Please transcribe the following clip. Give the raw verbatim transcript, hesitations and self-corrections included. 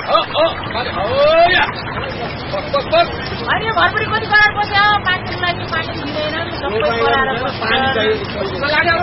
अनि भरपुरी कति करार पस्यो पानीको लागि पानी दिँदैन सबै करार